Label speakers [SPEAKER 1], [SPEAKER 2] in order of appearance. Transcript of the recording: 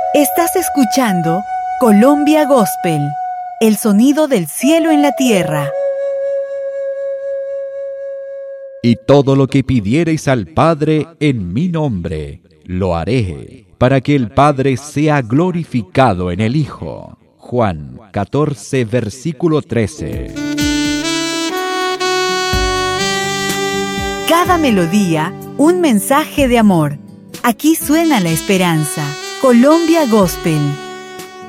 [SPEAKER 1] Estás escuchando Colombia Gospel, el sonido del cielo en la tierra.
[SPEAKER 2] Y todo lo que pidiereis al Padre en mi nombre, lo haré, para que el Padre sea glorificado en el Hijo. Juan 14, versículo 13.
[SPEAKER 1] Cada melodía, un mensaje de amor. Aquí suena la esperanza. Colombia Gospel.